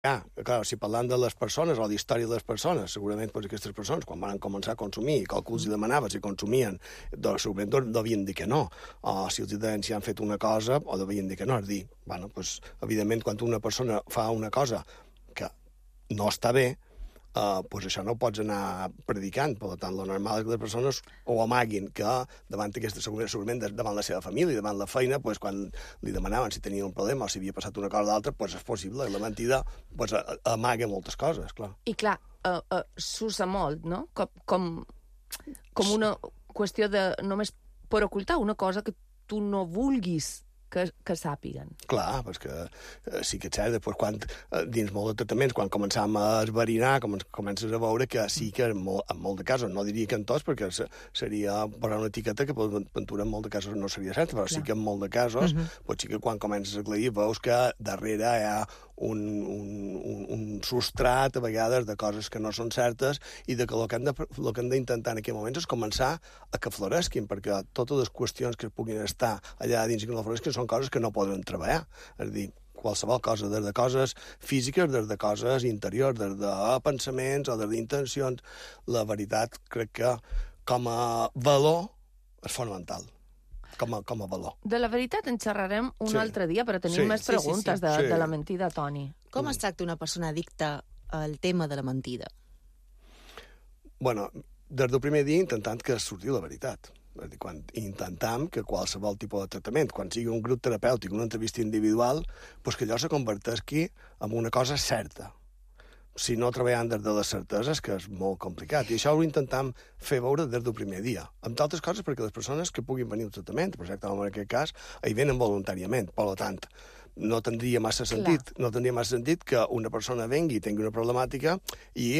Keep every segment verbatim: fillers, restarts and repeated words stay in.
Ah, clar, si parlant de les persones o d'història de les persones, segurament pues, aquestes persones, quan van començar a consumir, i qualcú els demanava si consumien, doncs segurament devien dir que no. O si els deien si han fet una cosa, o devien dir que no. És dir, bueno, pues, evidentment, quan una persona fa una cosa que no està bé, Uh, pues això no ho pots anar predicant. Per tant, lo normal és que les persones ho amaguin, que davant aquesta, segurament davant la seva família, davant la feina, pues, quan li demanaven si tenia un problema o si havia passat una cosa o l'altra, pues és possible. La mentida pues, amaga moltes coses, clar. I clar, uh, uh, s'usa molt, no? Com, com, com una qüestió de només per ocultar una cosa que tu no vulguis que, que sàpiguen. Clar, perquè eh, sí que és cert, després quan, eh, dins molt de tractaments, quan començam a esverinar, com, comences a veure que sí que en molt, en molt de casos, no diria que en tots, perquè se, seria posar una etiqueta que per ventura en molt de casos no seria certa, però clar, sí que en molt de casos, uh -huh. pues sí que quan comences a aclarir veus que darrere hi ha un, un, un, un substrat, a vegades, de coses que no són certes i de que el que hem de, el que hem d'intentar en aquest moment és començar a que floresquin, perquè totes les qüestions que puguin estar allà dins que no floresquin són coses que no poden treballar. És a dir, qualsevol cosa, des de coses físiques, des de coses interiors, des de pensaments o des d'intencions. La veritat, crec que com a valor és fonamental. Com a, com a valor. De la veritat en xerrarem un sí. altre dia, però tenim sí. més preguntes sí, sí, sí. De, de la mentida, Toni. Com es tracta una persona addicta al tema de la mentida? Bueno, des del primer dia intentant que surti la veritat. És dir, quan intentam que qualsevol tipus de tractament, quan sigui un grup terapèutic, una entrevista individual, doncs que allò se converteixi en una cosa certa. Si no treballant des de les certeses, que és molt complicat. I això ho intentam fer veure des del primer dia. Amb altres coses, perquè les persones que puguin venir al tractament, per exemple, en aquest cas, hi venen voluntàriament. Per tant, no tindria massa sentit, Clar. no tindria massa sentit que una persona vengui i tingui una problemàtica i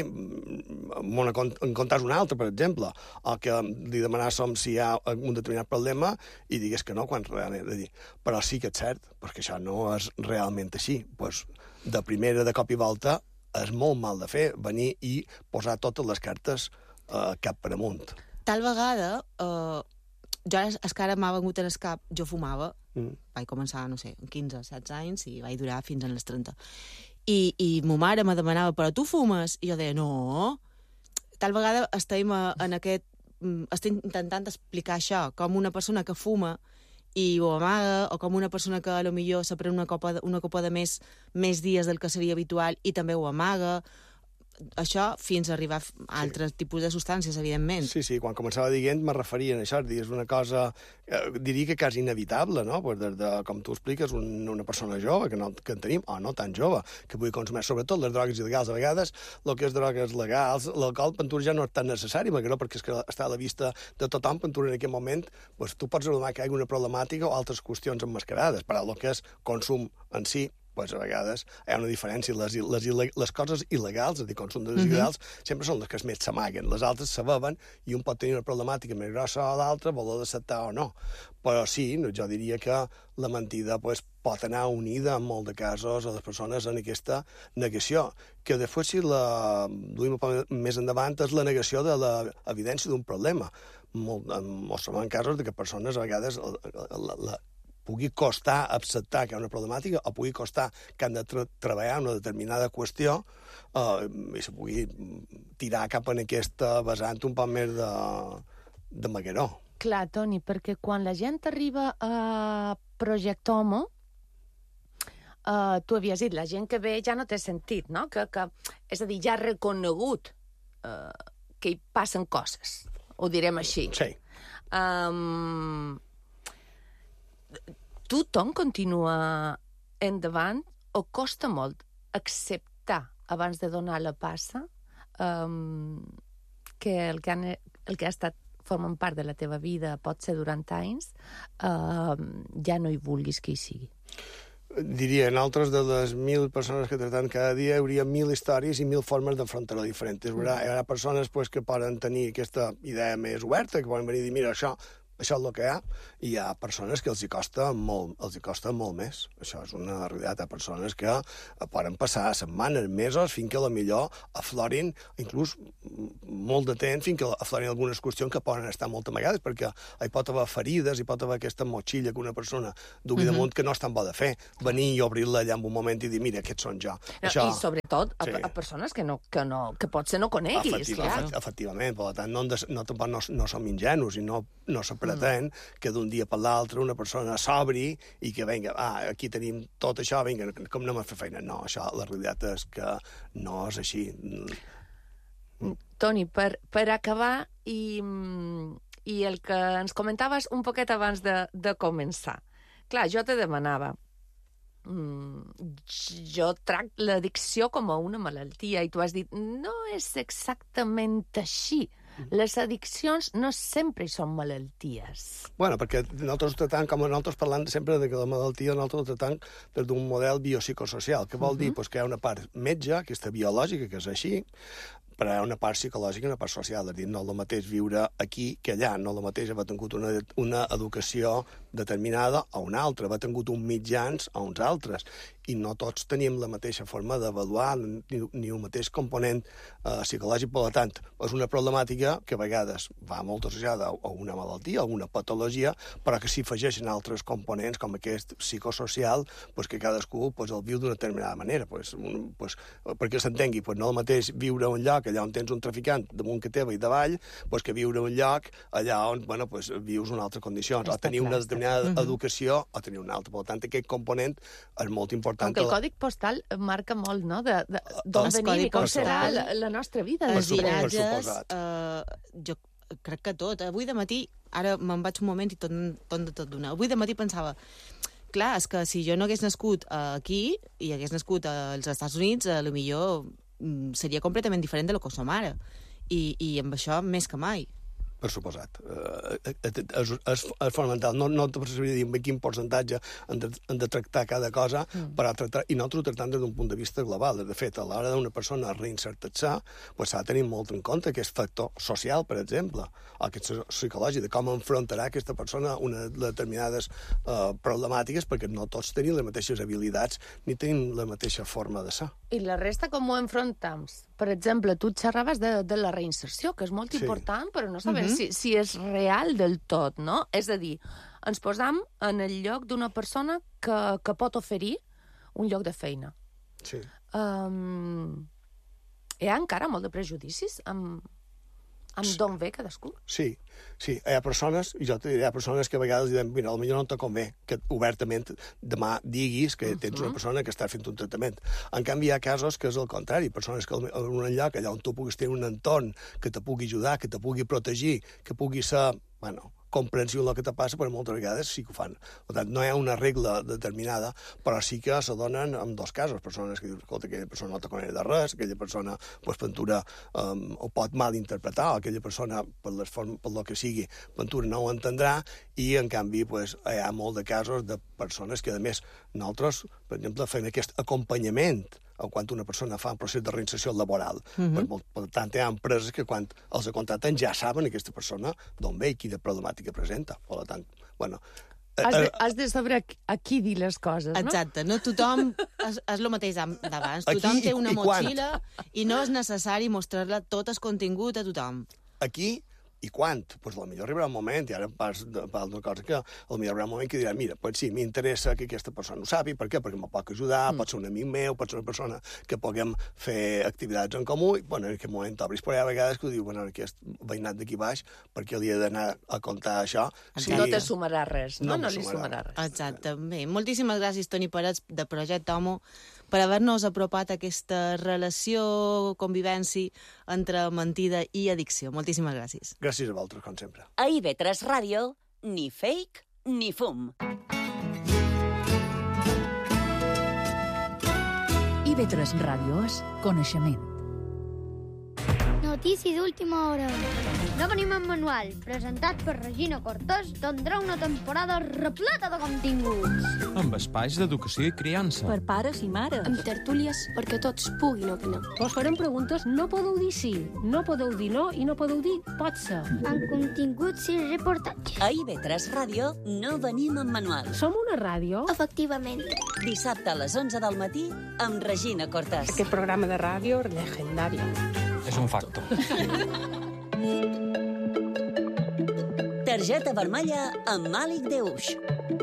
en comptàs una altra, per exemple, o que li demanássim si hi ha un determinat problema i digués que no, quan realment... És dir, però sí que és cert, perquè això no és realment així. Pues, de primera, de cop i volta, és molt mal de fer, venir i posar totes les cartes eh, cap per amunt. Tal vegada, eh, jo és que ara m'ha vengut en el cap, jo fumava, mm. vaig començar, no sé, amb quinze, setze anys i vaig durar fins als trenta. I, i ma mare me demanava, però tu fumes? I jo deia, no. Tal vegada estem en aquest... estem intentant explicar això, com una persona que fuma i ho amaga, o com una persona que a lo millor se pren una copa, una copa de més, més dies del que seria habitual i també ho amaga. Això fins a arribar a altres sí. tipus de substàncies, evidentment. Sí, sí, quan començava dient me referia a això, és dir, és una cosa, eh, diria que quasi inevitable, no? Pues des de, com tu expliques, un, una persona jove, que, no, que en tenim, o no tan jove, que pugui consumir, sobretot les drogues il·legals. A vegades, el que és drogues legals, l'alcohol, pentura ja no és tan necessari, no, perquè és que està a la vista de tothom, pentura en aquest moment, pues, tu pots adonar que hi ha una problemàtica o altres qüestions emmascarades, però el que és consum en si, pues a vegades hi ha una diferència. Les, les, les coses il·legals, és a dir, consum de il·legals, mm-hmm. sempre són les que més s'amaguen. Les altres se beven i un pot tenir una problemàtica més grossa o l'altra, voler d'acceptar o no. Però sí, jo diria que la mentida pues, pot anar unida en molt de casos a les persones en aquesta negació, que després si la duim més endavant és la negació de l'evidència d'un problema. Molt, ens trobem casos de que persones a vegades la, la, la, pugui costar acceptar que hi ha una problemàtica o pugui costar que han de tra treballar una determinada qüestió eh, i se pugui tirar cap en aquesta vessant un poc més de, de magueró. Clar, Toni, perquè quan la gent arriba a Project Homo, uh, tu havies dit, la gent que ve ja no té sentit, no? Que, que, és a dir, ja ha reconegut uh, que hi passen coses, ho direm així. Sí. Um, tothom continua endavant o costa molt acceptar abans de donar la passa um, que el que, han, el que ha estat formant part de la teva vida pot ser durant anys, uh, ja no hi vulguis que hi sigui? Diria, en altres de les mil persones que tracten cada dia hi hauria mil històries i mil formes d'enfrontar-ho diferents. Hi haurà, hi haurà persones pues, que poden tenir aquesta idea més oberta, que poden venir i dir, mira, això això és el que hi ha, i hi ha persones que els hi costa molt, els hi costa molt més. Això és una realitat. Hi ha persones que poden passar setmanes, mesos, fins que a la millor aflorin, inclús molt de temps, fins que aflorin algunes qüestions que poden estar molt amagades, perquè hi pot haver ferides, hi pot haver aquesta motxilla que una persona dugui damunt mm -hmm. que no és tan bo de fer. Venir i obrir-la allà en un moment i dir, mira, aquests són jo. No, això... I sobretot a, sí. a persones que, no, que, no, que potser no coneguis. Efectiva, clar. Efectivament, per tant, no, no, tampoc no, no som ingenus i no, no se pretén mm. que d'un dia per l'altre una persona s'obri i que vinga, ah, aquí tenim tot això, vinga, com anem a fer feina? No, això, la realitat és que no és així. Toni, per, per acabar, i, i el que ens comentaves un poquet abans de, de començar. Clar, jo te demanava, mm, jo tracto l'addicció com a una malaltia, i tu has dit, no és exactament així. Les addiccions no sempre són malalties. Bueno, perquè nosaltres ho tratem, com nosaltres parlant sempre de que la malaltia nosaltres ho tratem des d'un model biopsicosocial, que vol uh -huh. dir pues, que hi ha una part metge, aquesta biològica, que és així, però hi ha una part psicològica i una part social. És a dir, no és el mateix viure aquí que allà, no és el mateix haver tingut una, una educació determinada o una altra, haver tingut uns mitjans o uns altres. I no tots tenim la mateixa forma d'avaluar ni, ni el mateix component eh, psicològic. Per tant, és una problemàtica que a vegades va molt associada a una malaltia, a una patologia, però que s'hi afegeixen altres components, com aquest psicosocial, pues, que cadascú pues, el viu d'una determinada manera. Pues, un, pues, perquè s'entengui, pues, no el mateix viure a un lloc allà on tens un traficant damunt que teva i davall, pues, que viure a un lloc allà on bueno, pues, vius en altres condicions, Està o tenir una determinada uh -huh. educació o tenir una altra. Per tant, aquest component és molt important. Com que el còdic postal marca molt, no?, d'on venim i com serà la, la nostra vida. Els viratges, uh, jo crec que tot. Avui de matí, ara me'n vaig un moment i tot, tot de tot d'una. Avui de matí pensava, clar, és que si jo no hagués nascut aquí i hagués nascut als Estats Units, a lo millor seria completament diferent de lo que som ara. I, i amb això més que mai. Per suposat. Uh, és, és, és fonamental. No, no te sabria dir en quin percentatge han de, han de tractar cada cosa, mm. per tractar, i nosaltres ho tractem des d'un punt de vista global. De fet, a l'hora d'una persona reinsertar-se, pues, s'ha de tenir molt en compte aquest factor social, per exemple, o aquest psicològic, de com enfrontarà aquesta persona unes determinades uh, problemàtiques, perquè no tots tenim les mateixes habilitats ni tenim la mateixa forma de ser. I la resta com ho enfrontem? Per exemple, tu xerraves de, de la reinserció, que és molt sí. important, però no sabem mm -hmm. si, si és real del tot, no? És a dir, ens posam en el lloc d'una persona que, que pot oferir un lloc de feina. Sí. Um, hi ha encara molt de prejudicis amb, amb sí. d'on ve cadascú? Sí, sí. Hi ha persones, i jo te diré, hi ha persones que a vegades diuen, mira, potser no te convé que obertament demà diguis que tens una persona que està fent un tractament. En canvi, hi ha casos que és el contrari, persones que en un lloc allà on tu puguis tenir un entorn que te pugui ajudar, que te pugui protegir, que pugui ser, bueno, comprensiu el que te passa, però moltes vegades sí que ho fan. Per tant, no hi ha una regla determinada, però sí que s'adonen en dos casos. Persones que diuen, escolta, aquella persona no te coneix de res, aquella persona, pues, Ventura um, ho pot malinterpretar, aquella persona, per, les form, per lo que sigui, Ventura no ho entendrà, i, en canvi, pues, hi ha molt de casos de persones que, a més, nosaltres, per exemple, fem aquest acompanyament o quan una persona fa un procés de reinserció laboral. Uh-huh. per, per tant, hi ha empreses que quan els contracten ja saben aquesta persona d'on ve i quina problemàtica presenta. Per tant, bueno... Has de, has de saber a qui dir les coses, no? Exacte. No tothom és, és el mateix d'abans. Tothom té una motxilla i no és necessari mostrar-la tot el contingut a tothom. Aquí i quan? Doncs pues, potser arribarà un moment, i ara pas d'una cosa que potser arribarà un moment que dirà, mira, pues sí, m'interessa que aquesta persona ho sàpiga, per què? Perquè me pot ajudar, mm. pot ser un amic meu, pot ser una persona que puguem fer activitats en comú, i, bueno, en aquest moment t'obris, però hi ha vegades que ho diu, bueno, aquest veïnat d'aquí baix, perquè li he d'anar a contar això. Sí, no te sumarà res, no? No, no li sumarà res. Exacte. Bé, moltíssimes gràcies, Toni Parets, de Projecte Homo, per haver-nos apropat a aquesta relació, convivència entre mentida i addicció. Moltíssimes gràcies. Gràcies a vosaltres, com sempre. A I V tres Ràdio, ni fake ni fum. I V tres Ràdio és coneixement. No notícia d'última hora. No venim en manual, presentat per Regina Cortés, tindrà una temporada repleta de continguts. Amb espais d'educació i criança. Per pares i mares. Amb tertúlies perquè tots puguin opinar. Vos farem preguntes, no podeu dir sí, no podeu dir no i no podeu dir pot ser. Amb continguts i reportatges. A I B tres Ràdio no venim en manual. Som una ràdio? Efectivament. Dissabte a les onze del matí amb Regina Cortés. Aquest programa de ràdio legendari. És un facto. Targeta vermella amb Màlic Deuix.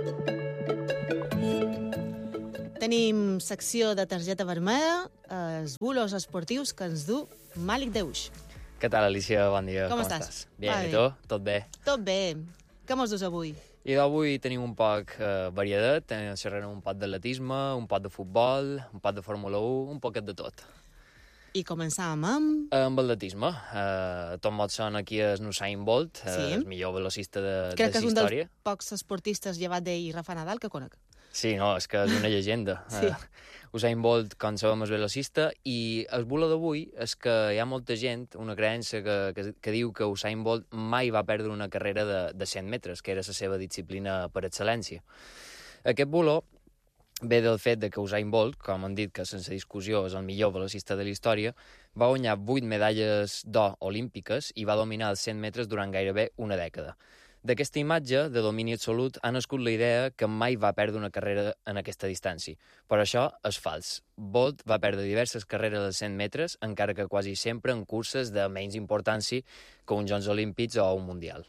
Tenim secció de targeta vermella, els bulos esportius que ens du Màlic Deuix. Què tal, Alicia? Bon dia. Com, Com estàs? estàs? Bien, Va i bé. tu? Tot bé? Tot bé. Què mos dus avui? I d'avui tenim un poc eh, varietat, eh, xerrarem un poc d'atletisme, un poc de futbol, un poc de Fórmula un, un poquet de tot. I començàvem amb... Amb atletisme, eh, Tom Watson aquí és Usain Bolt, eh, Sí. el millor velocista de, Crec de que és un història. dels pocs esportistes llevat d'ell i Rafa Nadal que conec. Sí, no, és que és una llegenda. Sí. Uh, Usain Bolt, com sabem, és velocista, i el bulo d'avui és que hi ha molta gent, una creença que, que, que diu que Usain Bolt mai va perdre una carrera de, de cent metres, que era la seva disciplina per excel·lència. Aquest bulo ve del fet de que Usain Bolt, com han dit que sense discussió és el millor velocista de la història, va guanyar vuit medalles d'or olímpiques i va dominar els cent metres durant gairebé una dècada. D'aquesta imatge de domini absolut ha nascut la idea que mai va perdre una carrera en aquesta distància. Però això és fals. Bolt va perdre diverses carreres de cent metres, encara que quasi sempre en curses de menys importància que uns Jocs Olímpics o un Mundial.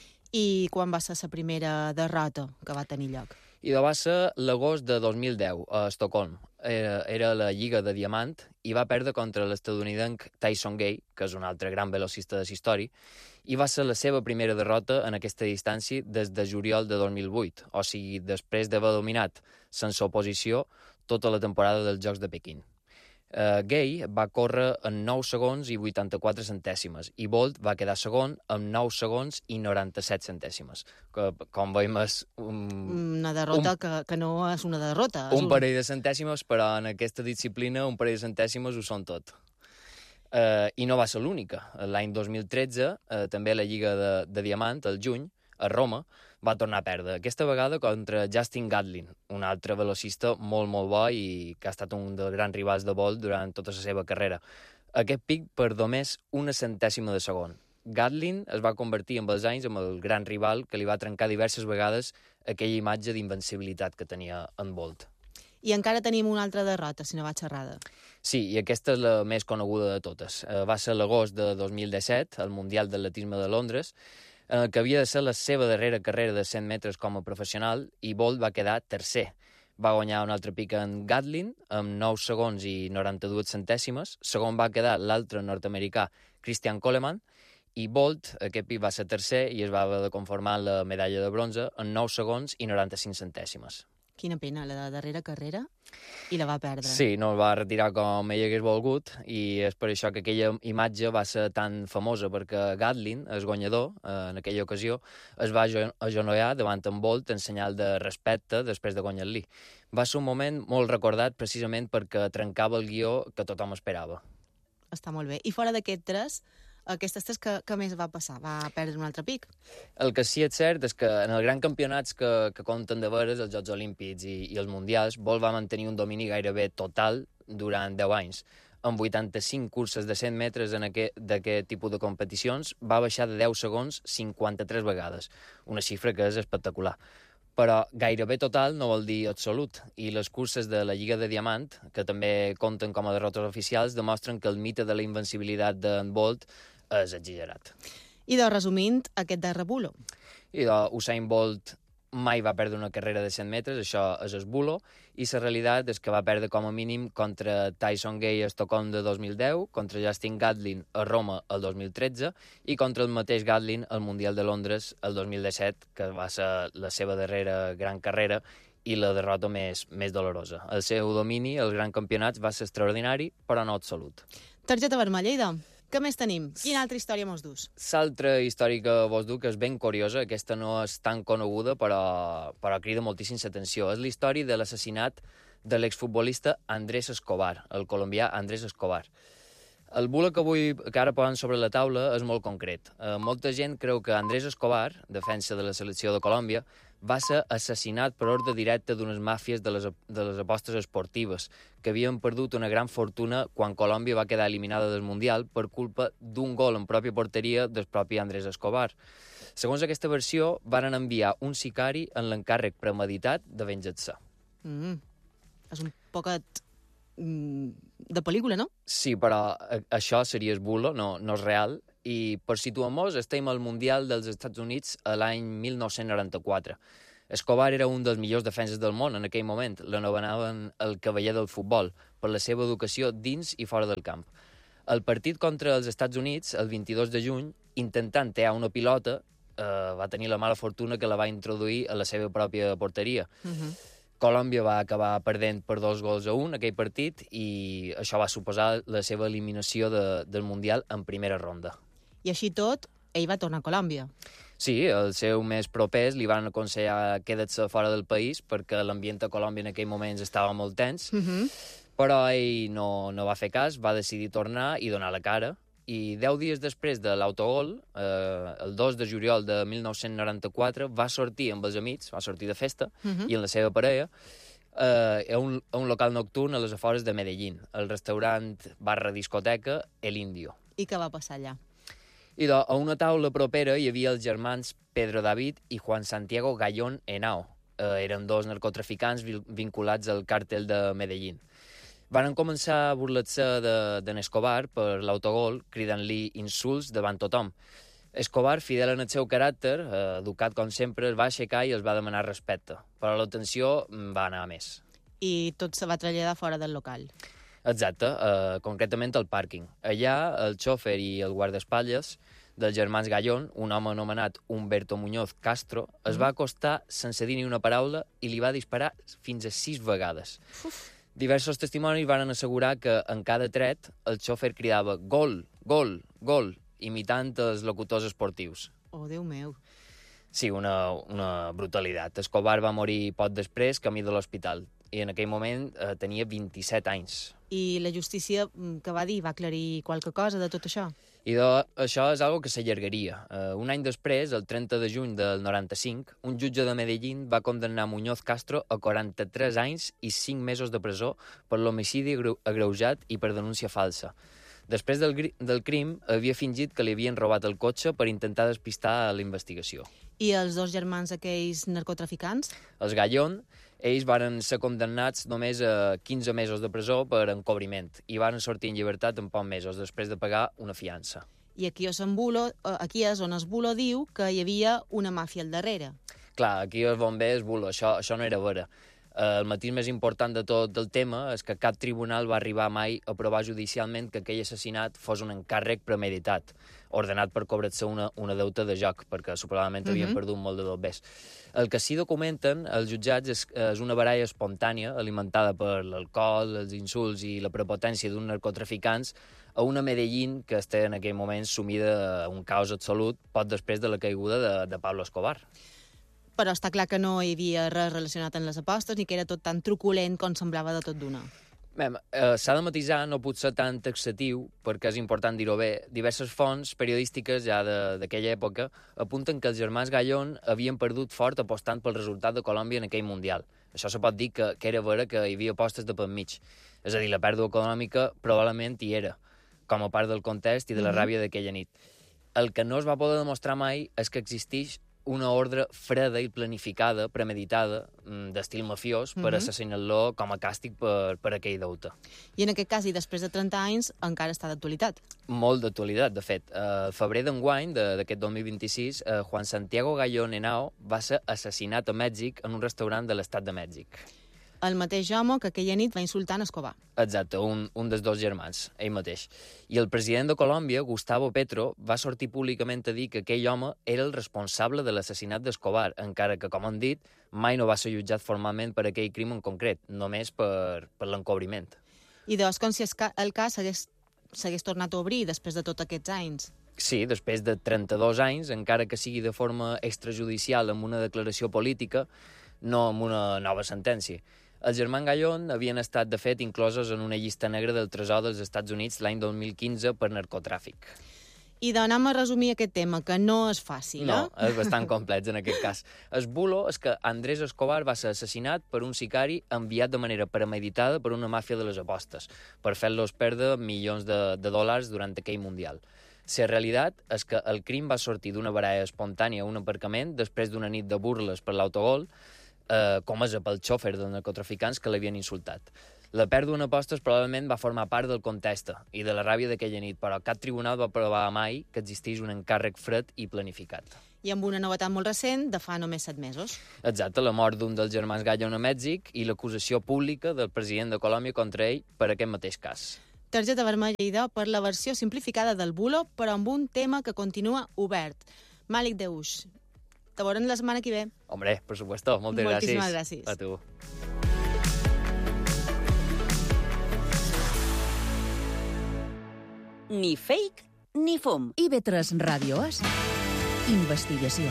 I quan va ser la primera derrota que va tenir lloc? I va ser l'agost de dos mil deu, a Estocolm. Era, era la Lliga de Diamant i va perdre contra l'estadounidenc Tyson Gay, que és un altre gran velocista de la història, i va ser la seva primera derrota en aquesta distància des de juliol de dos mil vuit, o sigui, després d'haver dominat sense oposició tota la temporada dels Jocs de Pequín. Uh, Gay va córrer en nou segons i vuitanta-quatre centèsimes i Bolt va quedar segon amb nou segons i noranta-set centèsimes. Que, com veiem, és un, Una derrota un, que, que no és una derrota. És un parell de centèsimes, però en aquesta disciplina un parell de centèsimes ho són tot. Uh, I no va ser l'única. L'any dos mil tretze, uh, també la Lliga de, de Diamant, al juny, a Roma, va tornar a perdre. Aquesta vegada contra Justin Gatlin, un altre velocista molt, molt bo i que ha estat un dels grans rivals de Bolt durant tota la seva carrera. Aquest pic per només una centèsima de segon. Gatlin es va convertir amb els anys en el gran rival que li va trencar diverses vegades aquella imatge d'invencibilitat que tenia en Bolt. I encara tenim una altra derrota, si no vaig errada. Sí, i aquesta és la més coneguda de totes. Uh, va ser l'agost de dos mil disset, al Mundial d'Atletisme de Londres, eh, que havia de ser la seva darrera carrera de cent metres com a professional, i Bolt va quedar tercer. Va guanyar un altre pic en Gatlin, amb nou segons i noranta-dues centèsimes. Segon va quedar l'altre nord-americà, Christian Coleman, i Bolt, aquest pic va ser tercer i es va haver de conformar la medalla de bronze en nou segons i noranta-cinc centèsimes. Quina pena, la darrera carrera, i la va perdre. Sí, no el va retirar com ell hagués volgut, i és per això que aquella imatge va ser tan famosa, perquè Gatlin, el guanyador, eh, en aquella ocasió, es va agenollar davant en Bolt en senyal de respecte després de guanyar-li. Va ser un moment molt recordat precisament perquè trencava el guió que tothom esperava. Està molt bé. I fora d'aquest tres, aquestes tres, que, que més va passar? Va perdre un altre pic? El que sí és cert és que en els grans campionats que, que compten de veres, els Jocs Olímpics i, i els Mundials, Bolt va mantenir un domini gairebé total durant deu anys. Amb vuitanta-cinc curses de cent metres en d'aquest tipus de competicions, va baixar de deu segons cinquanta-tres vegades, una xifra que és espectacular. Però gairebé total no vol dir absolut, i les curses de la Lliga de Diamant, que també compten com a derrotes oficials, demostren que el mite de la invencibilitat d'en Bolt és exagerat. I de resumint, aquest darrer bulo. I de Usain Bolt mai va perdre una carrera de cent metres, això és el bulo, i la realitat és que va perdre com a mínim contra Tyson Gay a Estocolm de dos mil deu, contra Justin Gatlin a Roma el dos mil tretze i contra el mateix Gatlin al Mundial de Londres el dos mil disset, que va ser la seva darrera gran carrera i la derrota més, més dolorosa. El seu domini als grans campionats va ser extraordinari, però no absolut. Targeta vermella, Ida. Què més tenim? Quina altra història mos dus? L'altra història que vos duc és ben curiosa, aquesta no és tan coneguda, però, però crida moltíssim l'atenció. És la història de l'assassinat de l'exfutbolista Andrés Escobar, el colombià Andrés Escobar. El bula que avui que ara posen sobre la taula és molt concret. Eh, molta gent creu que Andrés Escobar, defensa de la selecció de Colòmbia, va ser assassinat per ordre directe d'unes màfies de les, de les apostes esportives, que havien perdut una gran fortuna quan Colòmbia va quedar eliminada del Mundial per culpa d'un gol en pròpia porteria del propi Andrés Escobar. Segons aquesta versió, van enviar un sicari en l'encàrrec premeditat de venjar-se. Mm. És un poquet mm, de pel·lícula, no? Sí, però a, això seria el bulo, no, no és real. I per situar-nos, estem al Mundial dels Estats Units a l'any mil nou-cents noranta-quatre. Escobar era un dels millors defenses del món en aquell moment. L'anomenaven el cavaller del futbol per la seva educació dins i fora del camp. El partit contra els Estats Units, el vint-i-dos de juny, intentant tear una pilota, eh, va tenir la mala fortuna que la va introduir a la seva pròpia porteria. Uh-huh. Colòmbia va acabar perdent per dos gols a un aquell partit i això va suposar la seva eliminació de, del Mundial en primera ronda. I així tot, ell va tornar a Colòmbia. Sí, els seus més propers li van aconsellar queda't-se fora del país perquè l'ambient a Colòmbia en aquell moment estava molt tens, uh-huh. però ell no, no va fer cas, va decidir tornar i donar la cara. I deu dies després de l'autogol, eh, el dos de juliol de mil nou-cents noranta-quatre, va sortir amb els amics, va sortir de festa, uh-huh. i amb la seva parella, eh, a, un, a un local nocturn a les afores de Medellín, el restaurant barra discoteca El Indio. I què va passar allà? I do, a una taula propera hi havia els germans Pedro David i Juan Santiago Gallón Henao. Eh, eren dos narcotraficants vinculats al càrtel de Medellín. Van començar a burlar-se d'en Escobar per l'autogol, cridant-li insults davant tothom. Escobar, fidel en el seu caràcter, eh, educat com sempre, es va aixecar i els va demanar respecte. Però la tensió va anar a més. I tot se va traslladar fora del local. Exacte, eh, concretament al pàrquing. Allà, el xòfer i el guardaespatlles dels germans Gallón, un home anomenat Humberto Muñoz Castro, es mm. va acostar sense dir ni una paraula i li va disparar fins a sis vegades. Uf. Diversos testimonis van assegurar que en cada tret el xòfer cridava gol, gol, gol, imitant els locutors esportius. Oh, Déu meu. Sí, una, una brutalitat. Escobar va morir poc després, camí de l'hospital, i en aquell moment eh, tenia vint-i-set anys. I la justícia, que va dir, va aclarir qualque cosa de tot això? I de, això és algo que s'allargaria. Uh, un any després, el trenta de juny del noranta-cinc, un jutge de Medellín va condemnar Muñoz Castro a quaranta-tres anys i cinc mesos de presó per l'homicidi agreujat i per denúncia falsa. Després del, del crim, havia fingit que li havien robat el cotxe per intentar despistar la investigació. I els dos germans aquells narcotraficants? Els Gallón, ells varen ser condemnats només a quinze mesos de presó per encobriment i varen sortir en llibertat en pocs mesos després de pagar una fiança. I aquí és, Bulo, aquí és on es Bulo diu que hi havia una màfia al darrere. Clar, aquí és on ve es Bulo, això, això no era vera. El matís més important de tot el tema és que cap tribunal va arribar mai a provar judicialment que aquell assassinat fos un encàrrec premeditat, ordenat per cobrar-se una, una deuta de joc, perquè suposadament havien uh-huh. perdut molt de dobbers. El que sí documenten els jutjats és, és una baralla espontània alimentada per l'alcohol, els insults i la prepotència d'un narcotraficants a una Medellín que està en aquell moment sumida a un caos absolut poc després de la caiguda de, de Pablo Escobar. Però està clar que no hi havia res relacionat amb les apostes ni que era tot tan truculent com semblava de tot d'una. Bé, eh, s'ha de matisar, no pot ser tan taxatiu, perquè és important dir-ho bé. Diverses fonts periodístiques ja d'aquella època apunten que els germans Gallón havien perdut fort apostant pel resultat de Colòmbia en aquell Mundial. Això se pot dir que, que era vera que hi havia apostes de per mig. És a dir, la pèrdua econòmica probablement hi era, com a part del context i de la mm-hmm. ràbia d'aquella nit. El que no es va poder demostrar mai és que existeix una ordre freda i planificada, premeditada, d'estil mafiós, per mm-hmm. assassinar-lo com a càstig per, per aquell deute. I en aquest cas, i després de trenta anys, encara està d'actualitat. Molt d'actualitat, de fet. El febrer d'enguany, d'aquest dos mil vint-i-sis, Juan Santiago Gallón Henao va ser assassinat a Mèxic en un restaurant de l'estat de Mèxic. El mateix home que aquella nit va insultar en Escobar. Exacte, un, un dels dos germans, ell mateix. I el president de Colòmbia, Gustavo Petro, va sortir públicament a dir que aquell home era el responsable de l'assassinat d'Escobar, encara que, com han dit, mai no va ser jutjat formalment per aquell crim en concret, només per, per l'encobriment. I llavors, com si el cas s'hagués tornat a obrir després de tots aquests anys? Sí, després de trenta-dos anys, encara que sigui de forma extrajudicial amb una declaració política, no amb una nova sentència. Els germans Gallon havien estat, de fet, inclosos en una llista negra del tresor dels Estats Units l'any dos mil quinze per narcotràfic. I d'anar a resumir aquest tema, que no és fàcil, eh? No, és bastant complex en aquest cas. El bulo és que Andrés Escobar va ser assassinat per un sicari enviat de manera premeditada per una màfia de les apostes, per fer-los perdre milions de, de dòlars durant aquell mundial. La realitat és que el crim va sortir d'una baralla espontània a un aparcament després d'una nit de burles per l'autogol, eh, com és pel xòfer dels narcotraficants que l'havien insultat. La pèrdua en apostes probablement va formar part del context i de la ràbia d'aquella nit, però cap tribunal va provar mai que existís un encàrrec fred i planificat. I amb una novetat molt recent, de fa només set mesos. Exacte, la mort d'un dels germans Gallon a Mèxic i l'acusació pública del president de Colòmbia contra ell per aquest mateix cas. Targeta vermella, idò, per la versió simplificada del bulo, però amb un tema que continua obert. Malik Deuix, te veurem la setmana que ve. Hombre, per supuesto, moltes gràcies. Moltíssimes gràcies. A tu. Ni fake ni fum. I ve tres Ràdio és investigació.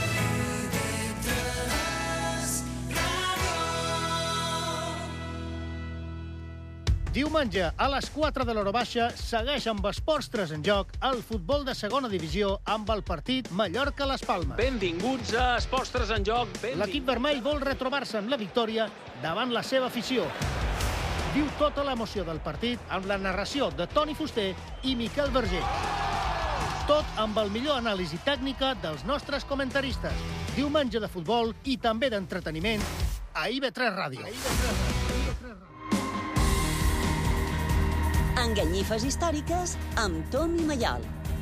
Diumenge, a les quatre de l'hora baixa, segueix amb Esports tres en joc el futbol de segona divisió amb el partit Mallorca-Las Palmes. Benvinguts a Esports tres en joc. L'equip vermell vol retrobar-se amb la victòria davant la seva afició. Viu tota l'emoció del partit amb la narració de Toni Fuster i Miquel Verger. Tot amb el millor anàlisi tècnica dels nostres comentaristes. Diumenge de futbol i també d'entreteniment a I V tres Ràdio. Enganyifes històriques amb Tom i Maiol.